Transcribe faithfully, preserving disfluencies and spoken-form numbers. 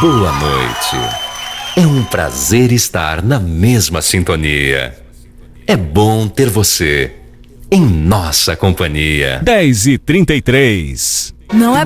boa noite. É um prazer estar na mesma sintonia. É bom ter você em nossa companhia. dez e trinta e três. Não é